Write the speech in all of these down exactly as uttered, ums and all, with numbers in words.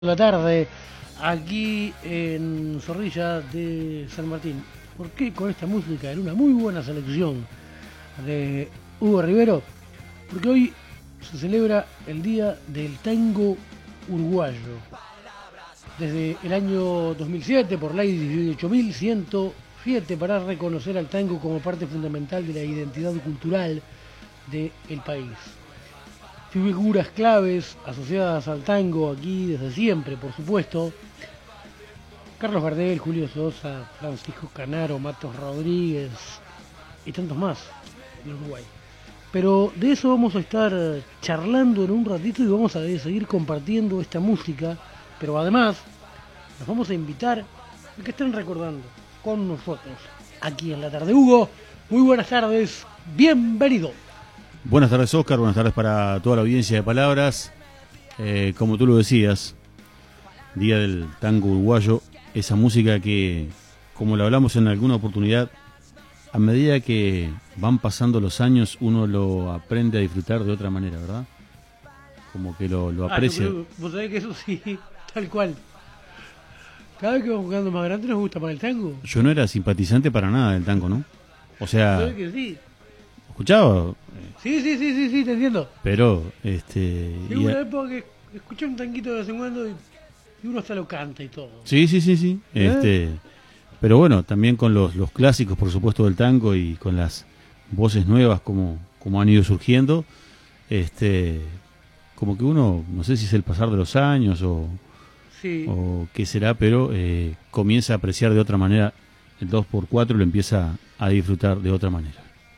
La tarde aquí en Zorrilla de San Martín. ¿Por qué con esta música? En una muy buena selección de Hugo Rivero, porque hoy se celebra el Día del Tango Uruguayo. Desde el año dos mil siete, por ley dieciocho mil ciento siete, para reconocer al tango como parte fundamental de la identidad cultural del país. Figuras claves asociadas al tango aquí desde siempre, por supuesto. Carlos Gardel, Julio Sosa, Francisco Canaro, Matos Rodríguez y tantos más en Uruguay. Pero de eso vamos a estar charlando en un ratito y vamos a seguir compartiendo esta música. Pero además nos vamos a invitar a que estén recordando con nosotros aquí en la tarde. Hugo, muy buenas tardes, bienvenido. Buenas tardes, Oscar, buenas tardes para toda la audiencia de Palabras. Eh, como tú lo decías, Día del Tango Uruguayo, esa música que, como lo hablamos en alguna oportunidad, a medida que van pasando los años uno lo aprende a disfrutar de otra manera, ¿verdad? Como que lo, lo aprecia. Ah, vos sabés que eso sí, tal cual. Cada vez que vamos jugando más grande nos gusta más el tango. Yo no era simpatizante para nada del tango, ¿no? O sea, ¿Sabés que sí? escuchaba. Sí, sí, sí, sí, sí, te entiendo. Pero, este... Hay una época que escuché un tanguito de vez en cuando y, y uno hasta lo canta y todo. Sí, sí, sí, sí. ¿Eh? Este, pero bueno, también con los, los clásicos, por supuesto, del tango y con las voces nuevas como, como han ido surgiendo, este, como que uno, no sé si es el pasar de los años o, sí. o qué será, pero eh, comienza a apreciar de otra manera el dos por cuatro y lo empieza a disfrutar de otra manera.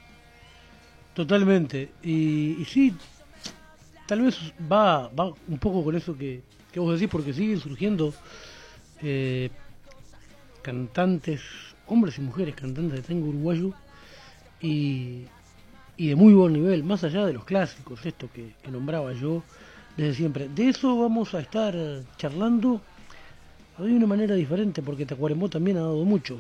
Totalmente. Y, y sí, tal vez va, va un poco con eso que, que vos decís, porque siguen surgiendo eh, cantantes, hombres y mujeres cantantes de tango uruguayo y, y de muy buen nivel, más allá de los clásicos, esto que, que nombraba yo desde siempre. De eso vamos a estar charlando de una manera diferente, porque Tacuarembó también ha dado muchos.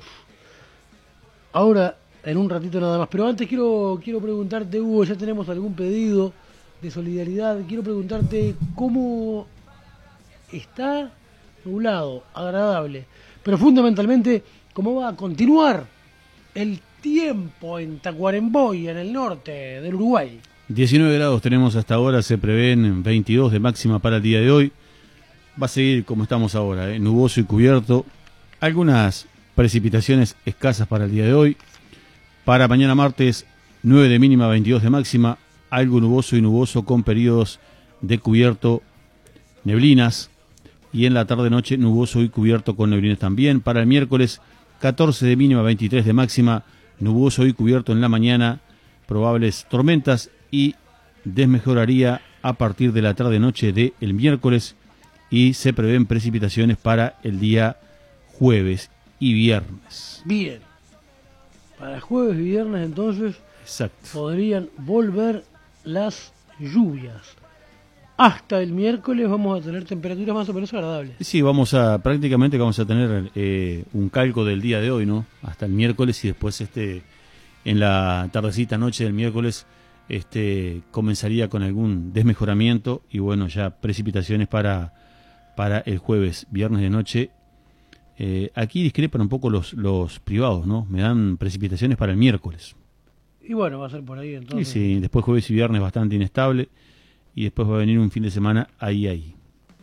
Ahora, en un ratito nada más, pero antes quiero quiero preguntarte, Hugo, ya tenemos algún pedido de solidaridad, quiero preguntarte cómo está nublado, agradable, pero fundamentalmente cómo va a continuar el tiempo en Tacuarembó y en el norte del Uruguay. diecinueve grados tenemos hasta ahora, se prevén veintidós de máxima para el día de hoy. Va a seguir como estamos ahora, ¿eh? Nuboso y cubierto, algunas precipitaciones escasas para el día de hoy. Para mañana martes, nueve de mínima, veintidós de máxima, algo nuboso y nuboso con periodos de cubierto, neblinas, y en la tarde-noche nuboso y cubierto con neblinas también. Para el miércoles, catorce de mínima, veintitrés de máxima, nuboso y cubierto en la mañana, probables tormentas y desmejoraría a partir de la tarde-noche del miércoles y se prevén precipitaciones para el día jueves y viernes. Bien. Para jueves y viernes entonces Exacto. podrían volver las lluvias. Hasta el miércoles vamos a tener temperaturas más o menos agradables. Sí, vamos a prácticamente vamos a tener eh, un calco del día de hoy, ¿no? Hasta el miércoles y después este en la tardecita noche del miércoles este comenzaría con algún desmejoramiento y bueno, ya precipitaciones para para el jueves, viernes de noche. Eh, aquí discrepan un poco los, los privados, ¿no? Me dan precipitaciones para el miércoles. Y bueno, va a ser por ahí entonces. Sí, sí, después jueves y viernes bastante inestable y después va a venir un fin de semana ahí, ahí.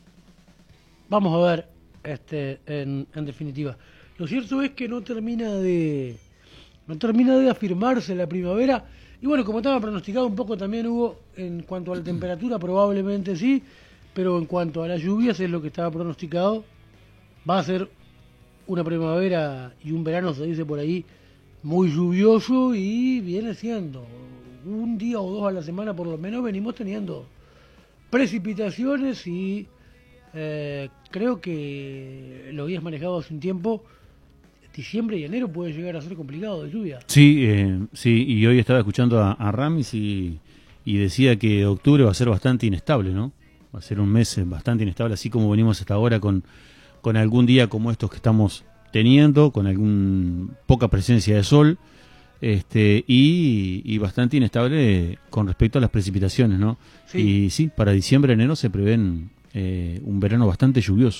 Vamos a ver, este, en, en definitiva. Lo cierto es que no termina de, no termina de afirmarse la primavera. Y bueno, como estaba pronosticado un poco también hubo, en cuanto a la temperatura probablemente sí, pero en cuanto a las lluvias es lo que estaba pronosticado. Va a ser una primavera y un verano, se dice por ahí, muy lluvioso y viene siendo un día o dos a la semana por lo menos venimos teniendo precipitaciones y eh, creo que lo habías manejado hace un tiempo. Diciembre y enero puede llegar a ser complicado de lluvia. Sí, eh, sí, y hoy estaba escuchando a, a Ramis y, y decía que octubre va a ser bastante inestable, ¿no? Va a ser un mes bastante inestable, así como venimos hasta ahora con con algún día como estos que estamos teniendo, con algún poca presencia de sol, este y, y bastante inestable con respecto a las precipitaciones, ¿no? Sí. Y sí, para diciembre, enero se prevén eh, un verano bastante lluvioso.